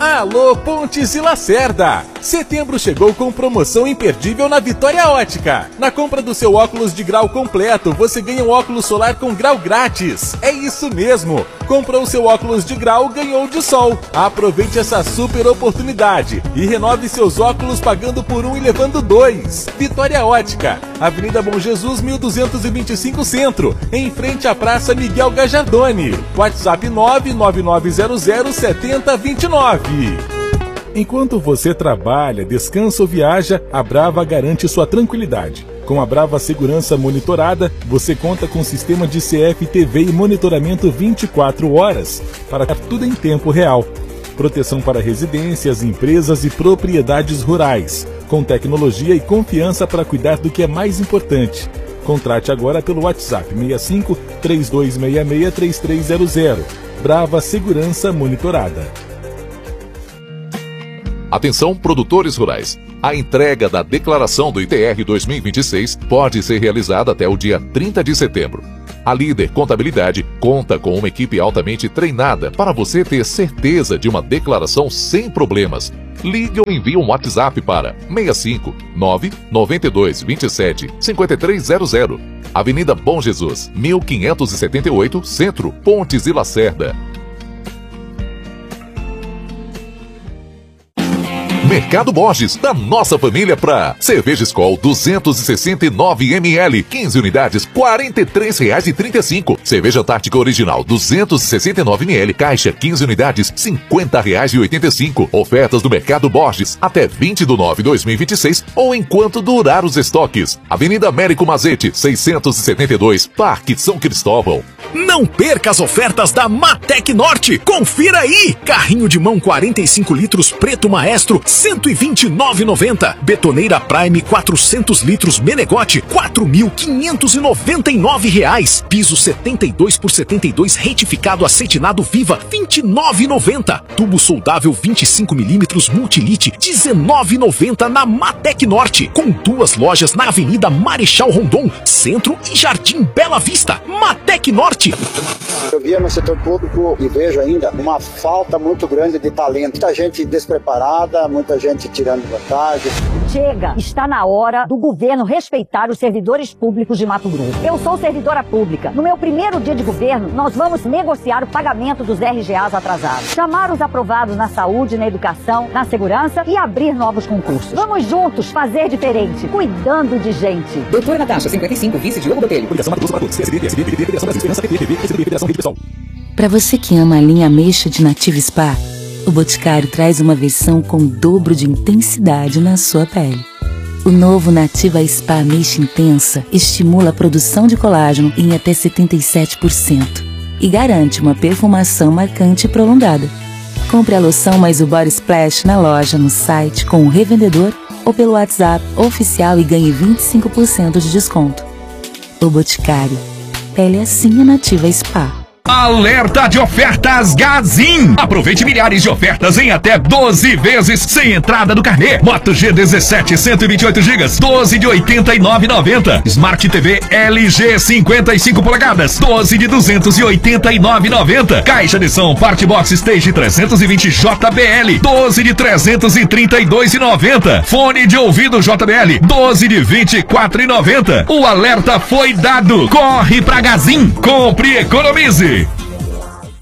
Alô, Pontes e Lacerda! Setembro chegou com promoção imperdível na Vitória Ótica. Na compra do seu óculos de grau completo, você ganha um óculos solar com grau grátis. É isso mesmo! Comprou o seu óculos de grau, ganhou de sol. Aproveite essa super oportunidade e renove seus óculos pagando por um e levando dois. Vitória Ótica, Avenida Bom Jesus, 1225 Centro, em frente à Praça Miguel Gajardoni. WhatsApp 999007029. Enquanto você trabalha, descansa ou viaja, a Brava garante sua tranquilidade. Com a Brava Segurança Monitorada, você conta com sistema de CFTV e monitoramento 24 horas para tudo em tempo real. Proteção para residências, empresas e propriedades rurais, com tecnologia e confiança para cuidar do que é mais importante. Contrate agora pelo WhatsApp 65 3266 3300. Brava Segurança Monitorada. Atenção, produtores rurais. A entrega da declaração do ITR 2026 pode ser realizada até o dia 30 de setembro. A Líder Contabilidade conta com uma equipe altamente treinada para você ter certeza de uma declaração sem problemas. Ligue ou envie um WhatsApp para 65 992 27 5300. Avenida Bom Jesus, 1578, Centro, Pontes e Lacerda. Mercado Borges, da nossa família pra cerveja Skol 269 ml, 15 unidades, R$ 43,35. Cerveja Antártica Original 269 ml, caixa 15 unidades, R$ 50,85. Ofertas do Mercado Borges até 20/9/2026 ou enquanto durar os estoques. Avenida Américo Mazete, 672, Parque São Cristóvão. Não perca as ofertas da Matec Norte. Confira aí! Carrinho de mão 45 litros preto maestro, R$ 129,90. Betoneira Prime 400 litros Menegote, R$ 4.599. Piso 72 por 72 retificado acetinado Viva, R$ 29,90. Tubo soldável 25 milímetros Multilite, R$ 19,90 na Matec Norte. Com 2 lojas na Avenida Marechal Rondon, Centro e Jardim Bela Vista. Matec Norte. Eu via no setor público e vejo ainda uma falta muito grande de talento. Muita gente despreparada, muita gente tirando vantagem. Chega! Está na hora do governo respeitar os servidores públicos de Mato Grosso. Eu sou servidora pública. No meu primeiro dia de governo, nós vamos negociar o pagamento dos RGAs atrasados, chamar os aprovados na saúde, na educação, na segurança e abrir novos concursos. Vamos juntos fazer diferente, cuidando de gente. Doutora Natasha, 55, vice Diogo Botelho. Coligação Mato Grosso para todos. PSD, PSB, PDT, Federação Brasil Esperança, PT, PV, PCdoB, Federação Rede Pessoal. Para você que ama a linha ameixa de Nativa Spa, o Boticário traz uma versão com o dobro de intensidade na sua pele. O novo Nativa Spa Ameixa Intensa estimula a produção de colágeno em até 77% e garante uma perfumação marcante e prolongada. Compre a loção mais o Body Splash na loja, no site, com o revendedor ou pelo WhatsApp oficial e ganhe 25% de desconto. O Boticário. Pele assim é Nativa Spa. Alerta de ofertas Gazin! Aproveite milhares de ofertas em até 12 vezes sem entrada do carnê. Moto G17 128 GB, 12 de R$ 89,90. Smart TV LG 55 polegadas, 12 de R$ 289,90. Caixa de som Part Box Stage 320 JBL, 12 de R$ 332,90. Fone de ouvido JBL, 12 de R$ 24,90. O alerta foi dado. Corre pra Gazin, compre e economize.